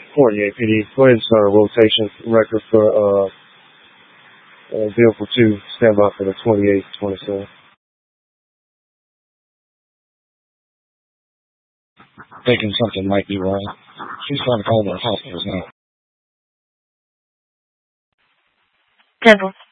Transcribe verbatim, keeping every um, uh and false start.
forty-eight P D. Go ahead and start a rotation record for uh, uh Bill for two. Stand by for the twenty-eight twenty-seven. Thinking something might be wrong. She's trying to call the hospitals now. Devil.